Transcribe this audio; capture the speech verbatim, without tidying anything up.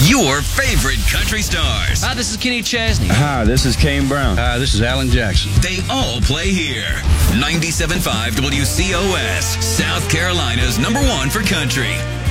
Your favorite country stars. Hi, this is Kenny Chesney. Hi, this is Kane Brown. Hi, this is Alan Jackson. They all play here. ninety-seven point five W C O S, South Carolina's number one for country.